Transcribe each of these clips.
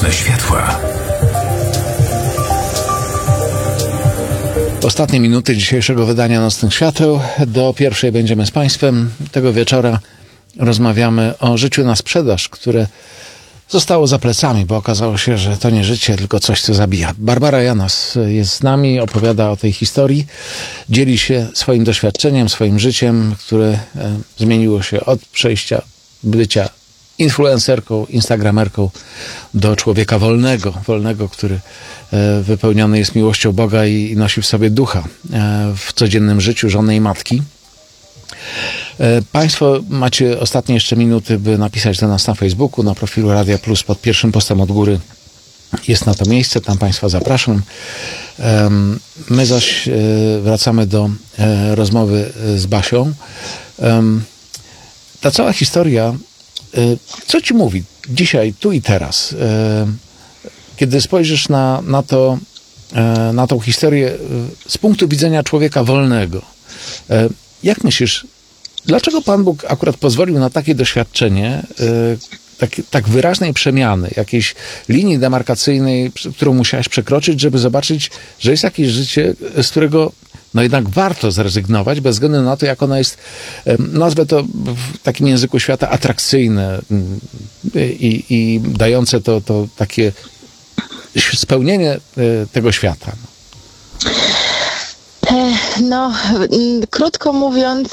Nocne światła. Ostatnie minuty dzisiejszego wydania Nocnych Świateł. Do pierwszej będziemy z Państwem. Tego wieczora rozmawiamy o życiu na sprzedaż, które zostało za plecami, bo okazało się, że to nie życie, tylko coś, co zabija. Barbara Janas jest z nami, opowiada o tej historii, dzieli się swoim doświadczeniem, swoim życiem, które zmieniło się od przejścia bycia influencerką, instagramerką do człowieka wolnego, który wypełniony jest miłością Boga i nosi w sobie ducha w codziennym życiu żony i matki. Państwo macie ostatnie jeszcze minuty, by napisać do nas na Facebooku, na profilu Radia Plus pod pierwszym postem od góry. Jest na to miejsce, tam Państwa zapraszam. My zaś wracamy do rozmowy z Basią. Ta cała historia, co ci mówi dzisiaj, tu i teraz? Kiedy spojrzysz na tą historię z punktu widzenia człowieka wolnego, jak myślisz, dlaczego Pan Bóg akurat pozwolił na takie doświadczenie, tak wyraźnej przemiany, jakiejś linii demarkacyjnej, którą musiałeś przekroczyć, żeby zobaczyć, że jest jakieś życie, z którego no jednak warto zrezygnować, bez względu na to, jak ono jest, nazwę to w takim języku świata, atrakcyjne i dające to takie spełnienie tego świata. No, krótko mówiąc,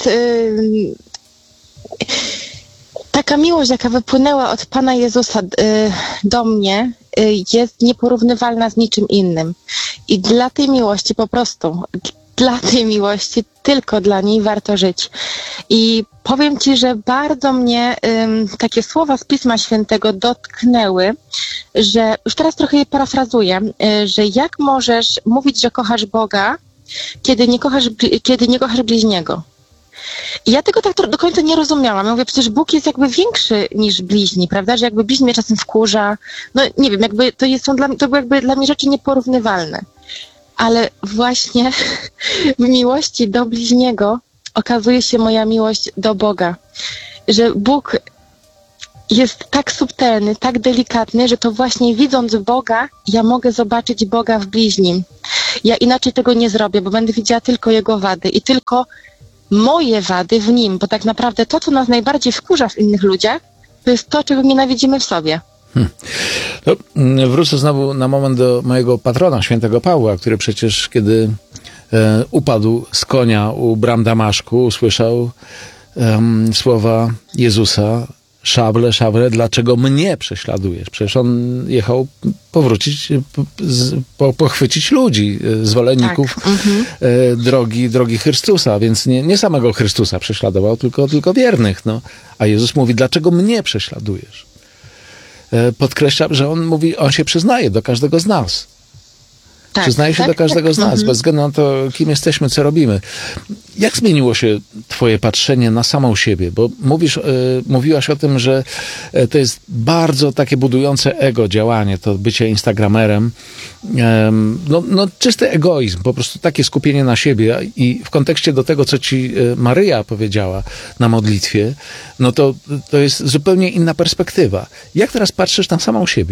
taka miłość, jaka wypłynęła od Pana Jezusa do mnie, jest nieporównywalna z niczym innym. I dla tej miłości po prostu, dla tej miłości, tylko dla niej warto żyć. I powiem Ci, że bardzo mnie takie słowa z Pisma Świętego dotknęły, że już teraz trochę je parafrazuję, że jak możesz mówić, że kochasz Boga, kiedy nie kochasz bliźniego. I ja tego tak do końca nie rozumiałam. Ja mówię, przecież Bóg jest jakby większy niż bliźni, prawda? Że jakby bliźni mnie czasem wkurza. No nie wiem, jakby to były jakby dla mnie rzeczy nieporównywalne. Ale właśnie w miłości do bliźniego okazuje się moja miłość do Boga. Że Bóg jest tak subtelny, tak delikatny, że to właśnie widząc Boga, ja mogę zobaczyć Boga w bliźnim. Ja inaczej tego nie zrobię, bo będę widziała tylko Jego wady i tylko moje wady w Nim, bo tak naprawdę to, co nas najbardziej wkurza w innych ludziach, to jest to, czego nienawidzimy w sobie. No, wrócę znowu na moment do mojego patrona, świętego Pawła, który przecież, kiedy upadł z konia u bram Damaszku, usłyszał słowa Jezusa: Szable, szable, dlaczego mnie prześladujesz? Przecież on jechał pochwycić ludzi, zwolenników drogi Chrystusa, więc nie samego Chrystusa prześladował, tylko wiernych. No. A Jezus mówi: dlaczego mnie prześladujesz? Podkreśla, że on się przyznaje do każdego z nas. Przyznaje się do każdego z nas, bez względu na to, kim jesteśmy, co robimy. Jak zmieniło się twoje patrzenie na samą siebie? Bo mówiłaś o tym, że to jest bardzo takie budujące ego działanie, to bycie instagramerem. No czysty egoizm, po prostu takie skupienie na siebie i w kontekście do tego, co ci Maryja powiedziała na modlitwie, no to jest zupełnie inna perspektywa. Jak teraz patrzysz na samą siebie?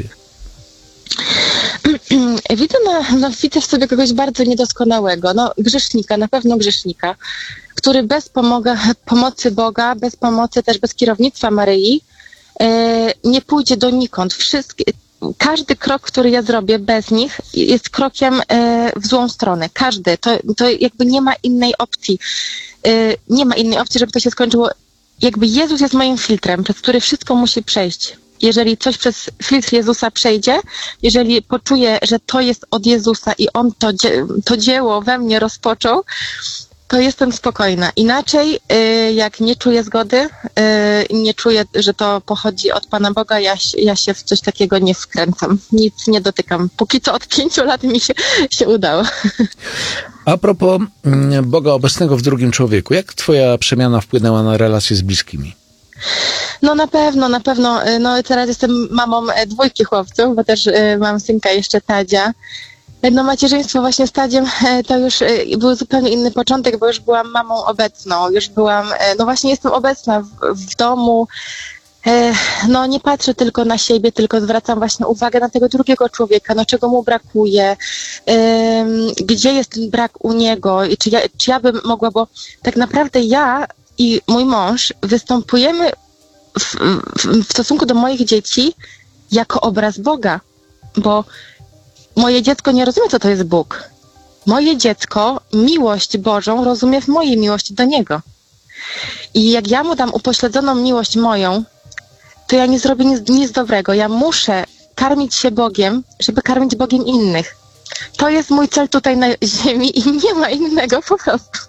Widzę w sobie kogoś bardzo niedoskonałego, grzesznika, na pewno grzesznika, który bez pomocy Boga, bez kierownictwa Maryi nie pójdzie donikąd. Każdy krok, który ja zrobię bez nich, jest krokiem w złą stronę. Każdy. To jakby nie ma innej opcji. Nie ma innej opcji, żeby to się skończyło. Jakby Jezus jest moim filtrem, przez który wszystko musi przejść. Jeżeli coś przez filtr Jezusa przejdzie, jeżeli poczuję, że to jest od Jezusa i On to dzieło we mnie rozpoczął, to jestem spokojna. Inaczej, jak nie czuję zgody, nie czuję, że to pochodzi od Pana Boga, ja się w coś takiego nie wkręcam. Nic nie dotykam. Póki co od 5 lat mi się udało. A propos Boga obecnego w drugim człowieku, jak twoja przemiana wpłynęła na relacje z bliskimi? No na pewno. No teraz jestem mamą 2 chłopców, bo też mam synka jeszcze Tadzia. No macierzyństwo właśnie z Tadziem to już był zupełnie inny początek, bo już byłam mamą obecną. Już byłam, no właśnie jestem obecna w domu. no nie patrzę tylko na siebie, tylko zwracam właśnie uwagę na tego drugiego człowieka, no czego mu brakuje, gdzie jest ten brak u niego i czy ja bym mogła, bo tak naprawdę ja i mój mąż występujemy w stosunku do moich dzieci jako obraz Boga, bo moje dziecko nie rozumie, co to jest Bóg. Moje dziecko miłość Bożą rozumie w mojej miłości do Niego. I jak ja mu dam upośledzoną miłość moją, to ja nie zrobię nic dobrego. Ja muszę karmić się Bogiem, żeby karmić Bogiem innych. To jest mój cel tutaj na ziemi i nie ma innego po prostu.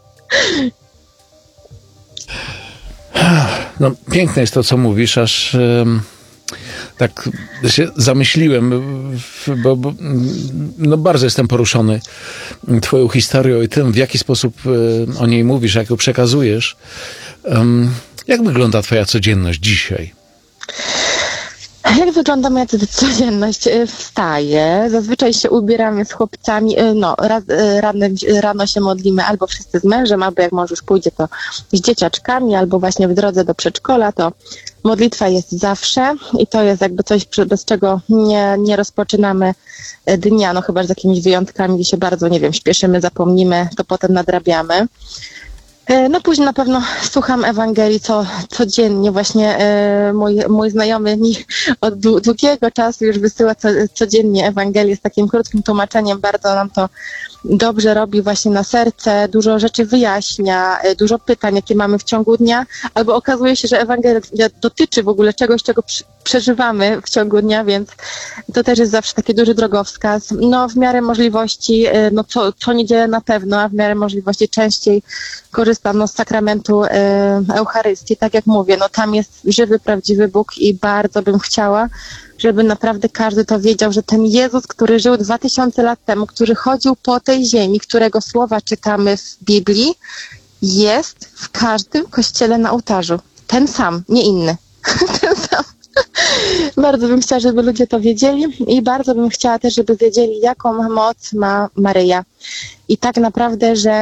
No, piękne jest to, co mówisz, aż tak się zamyśliłem, bo no bardzo jestem poruszony twoją historią i tym, w jaki sposób o niej mówisz, jak ją przekazujesz. Jak wygląda twoja codzienność dzisiaj? Jak wygląda moja codzienność? Wstaję, zazwyczaj się ubieramy z chłopcami, no rano się modlimy albo wszyscy z mężem, albo jak mąż już pójdzie, to z dzieciaczkami, albo właśnie w drodze do przedszkola, to modlitwa jest zawsze i to jest jakby coś, bez czego nie rozpoczynamy dnia, no chyba że z jakimiś wyjątkami, gdzie się bardzo, nie wiem, śpieszymy, zapomnimy, to potem nadrabiamy. No później na pewno słucham Ewangelii codziennie. Właśnie mój znajomy mi od długiego czasu już wysyła codziennie Ewangelię z takim krótkim tłumaczeniem. Bardzo nam to dobrze robi właśnie na serce, dużo rzeczy wyjaśnia, dużo pytań, jakie mamy w ciągu dnia, albo okazuje się, że Ewangelia dotyczy w ogóle czegoś, czego przeżywamy w ciągu dnia, więc to też jest zawsze taki duży drogowskaz. No w miarę możliwości, no co niedzielę na pewno, a w miarę możliwości częściej korzystam z sakramentu Eucharystii. Tak jak mówię, no tam jest żywy, prawdziwy Bóg i bardzo bym chciała, żeby naprawdę każdy to wiedział, że ten Jezus, który żył 2000 lat temu, który chodził po tej ziemi, którego słowa czytamy w Biblii, jest w każdym kościele na ołtarzu. Ten sam, nie inny. Ten sam. Bardzo bym chciała, żeby ludzie to wiedzieli i bardzo bym chciała też, żeby wiedzieli, jaką moc ma Maryja. I tak naprawdę, że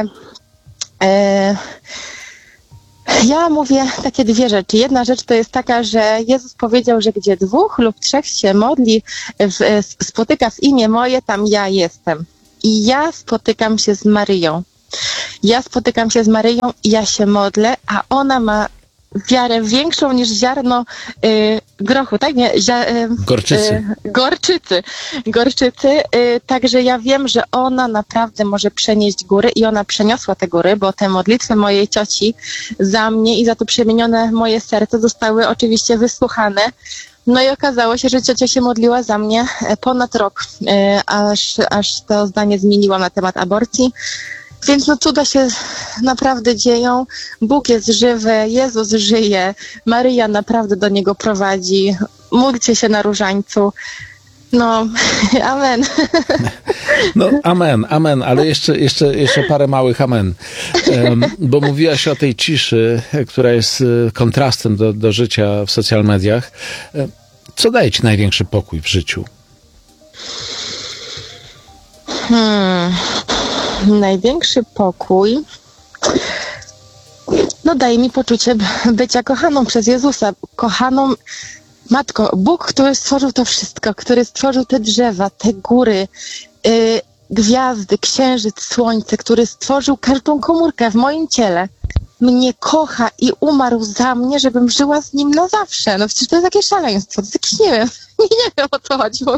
ja mówię takie dwie rzeczy. Jedna rzecz to jest taka, że Jezus powiedział, że gdzie 2 lub 3 się modli, spotyka w imię moje, tam ja jestem. I ja spotykam się z Maryją. Ja spotykam się z Maryją i ja się modlę, a ona ma wiarę większą niż ziarno grochu, tak? Nie? Gorczycy. Także ja wiem, że ona naprawdę może przenieść góry i ona przeniosła te góry, bo te modlitwy mojej cioci za mnie i za to przemienione moje serce zostały oczywiście wysłuchane. No i okazało się, że ciocia się modliła za mnie ponad rok, aż to zdanie zmieniła na temat aborcji. Więc no cuda się naprawdę dzieją. Bóg jest żywy, Jezus żyje, Maryja naprawdę do Niego prowadzi. Módlcie się na różańcu. No, amen. No, amen, ale jeszcze parę małych amen. Bo mówiłaś o tej ciszy, która jest kontrastem do życia w social mediach. Co daje ci największy pokój w życiu? Największy pokój no daje mi poczucie bycia kochaną przez Jezusa, kochaną Matko, Bóg, który stworzył to wszystko, który stworzył te drzewa, te góry, gwiazdy, księżyc, słońce, który stworzył każdą komórkę w moim ciele, mnie kocha i umarł za mnie, żebym żyła z Nim na zawsze. No przecież to jest jakieś szaleństwo, to jest jakieś, nie wiem o co chodzi.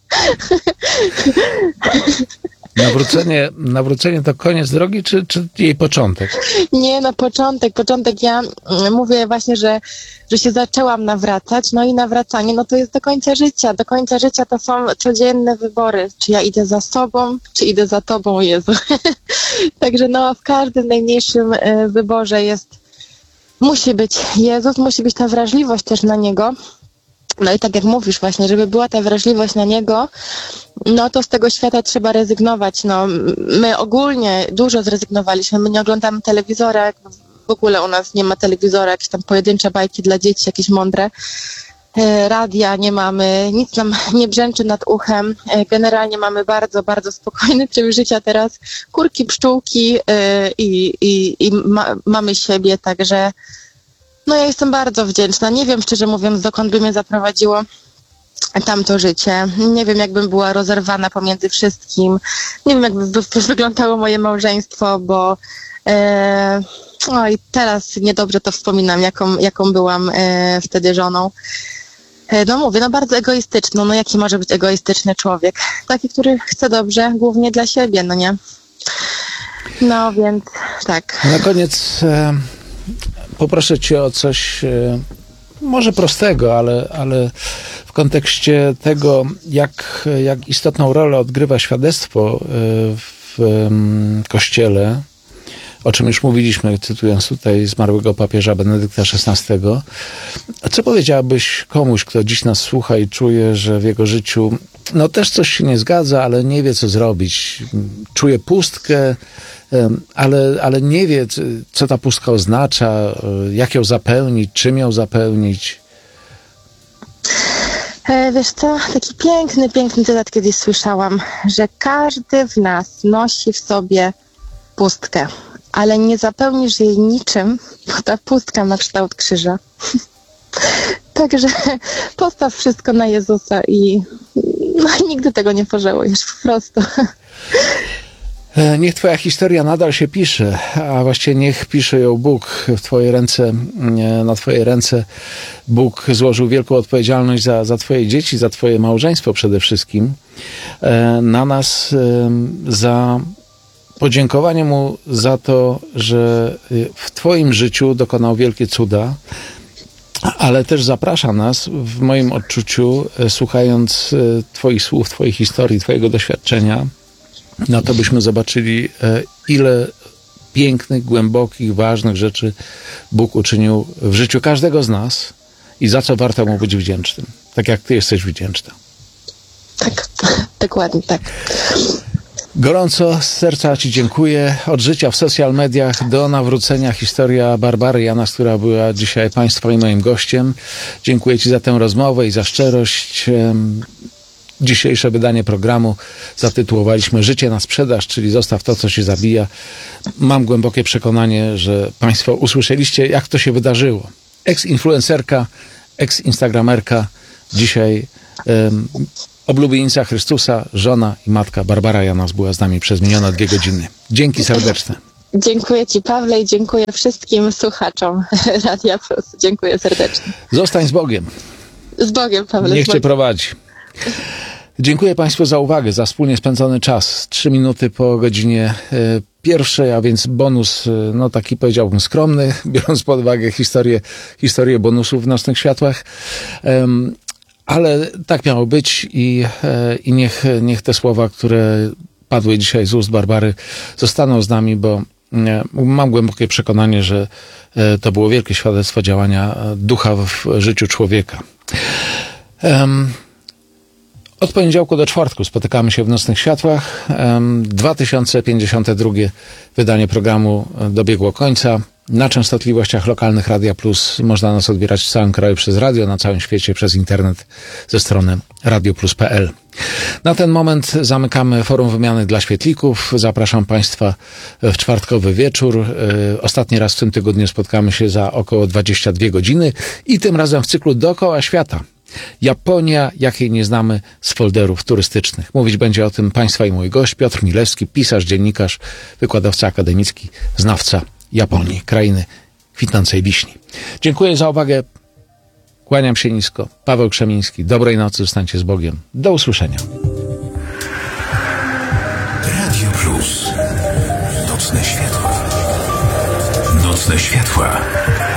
Nawrócenie to koniec drogi, czy jej początek? Nie, no początek. Ja mówię właśnie, że się zaczęłam nawracać, no i nawracanie, no to jest do końca życia. Do końca życia to są codzienne wybory. Czy ja idę za sobą, czy idę za Tobą, Jezu. Także no w każdym najmniejszym wyborze musi być Jezus, musi być ta wrażliwość też na Niego. No i tak jak mówisz właśnie, żeby była ta wrażliwość na Niego, no to z tego świata trzeba rezygnować. No, my ogólnie dużo zrezygnowaliśmy, my nie oglądamy telewizora, w ogóle u nas nie ma telewizora, jakieś tam pojedyncze bajki dla dzieci, jakieś mądre. Radia nie mamy, nic nam nie brzęczy nad uchem. Generalnie mamy bardzo, bardzo spokojny tryb życia teraz. Kurki, pszczółki i mamy siebie, także No ja jestem bardzo wdzięczna. Nie wiem, szczerze mówiąc, dokąd by mnie zaprowadziło tamto życie. Nie wiem, jakbym była rozerwana pomiędzy wszystkim. Nie wiem, jakby wyglądało moje małżeństwo, bo oj, teraz niedobrze to wspominam, jaką byłam wtedy żoną. No mówię, no bardzo egoistyczną. No jaki może być egoistyczny człowiek? Taki, który chce dobrze, głównie dla siebie, no nie? No więc tak. Na koniec poproszę cię o coś może prostego, ale w kontekście tego, jak istotną rolę odgrywa świadectwo w Kościele, o czym już mówiliśmy, cytując tutaj zmarłego papieża Benedykta XVI. Co powiedziałabyś komuś, kto dziś nas słucha i czuje, że w jego życiu no też coś się nie zgadza, ale nie wie, co zrobić. Czuje pustkę, ale nie wie, co ta pustka oznacza, jak ją zapełnić, czym ją zapełnić. Wiesz co, taki piękny cytat kiedyś słyszałam, że każdy w nas nosi w sobie pustkę, ale nie zapełnisz jej niczym, bo ta pustka ma kształt krzyża. Także postaw wszystko na Jezusa i nigdy tego nie pożałujesz, po prostu. Niech twoja historia nadal się pisze, a właściwie niech pisze ją Bóg w twoje ręce, na twoje ręce. Bóg złożył wielką odpowiedzialność za twoje dzieci, za twoje małżeństwo przede wszystkim. Na nas za podziękowanie Mu za to, że w twoim życiu dokonał wielkie cuda, ale też zaprasza nas, w moim odczuciu, słuchając twoich słów, twojej historii, twojego doświadczenia, no to byśmy zobaczyli, ile pięknych, głębokich, ważnych rzeczy Bóg uczynił w życiu każdego z nas i za co warto Mu być wdzięcznym. Tak jak ty jesteś wdzięczna. Tak, dokładnie tak. Gorąco z serca ci dziękuję. Od życia w social mediach do nawrócenia historia Barbary Janas, która była dzisiaj państwa i moim gościem. Dziękuję ci za tę rozmowę i za szczerość. Dzisiejsze wydanie programu zatytułowaliśmy Życie na sprzedaż, czyli zostaw to, co się zabija. Mam głębokie przekonanie, że państwo usłyszeliście, jak to się wydarzyło. Ex-influencerka, ex-instagramerka, dzisiaj oblubienica Chrystusa, żona i matka Barbara Janas była z nami przez minione 2 godziny. Dzięki serdeczne. Dziękuję ci, Pawle, i dziękuję wszystkim słuchaczom Radia Plus. Dziękuję serdecznie. Zostań z Bogiem. Z Bogiem, Pawle. Niech cię prowadzi. Dziękuję państwu za uwagę, za wspólnie spędzony czas. 3 minuty po godzinie 1, a więc bonus, no taki powiedziałbym skromny, biorąc pod uwagę historię bonusów w Nocnych Światłach. Ale tak miało być i niech te słowa, które padły dzisiaj z ust Barbary, zostaną z nami, bo mam głębokie przekonanie, że to było wielkie świadectwo działania ducha w życiu człowieka. Od poniedziałku do czwartku spotykamy się w Nocnych Światłach. 2052 wydanie programu dobiegło końca. Na częstotliwościach lokalnych Radia Plus można nas odbierać w całym kraju przez radio, na całym świecie przez internet ze strony radioplus.pl. Na ten moment zamykamy forum wymiany dla świetlików. Zapraszam państwa w czwartkowy wieczór. Ostatni raz w tym tygodniu spotkamy się za około 22 godziny i tym razem w cyklu Dookoła Świata. Japonia, jakiej nie znamy z folderów turystycznych. Mówić będzie o tym państwa i mój gość Piotr Milewski, pisarz, dziennikarz, wykładowca akademicki, znawca Japonii, krainy kwitnącej wiśni. Dziękuję za uwagę. Kłaniam się nisko. Paweł Krzemiński. Dobrej nocy. Zostańcie z Bogiem. Do usłyszenia. Radio Plus. Nocne światła. Nocne światła.